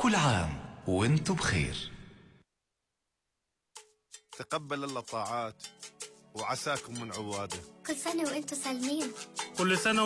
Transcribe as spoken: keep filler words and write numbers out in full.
كل عام وانتم بخير. تقبل الله الطاعات وعساكم من عواده. كل سنة وانتم سالمين. كل سنة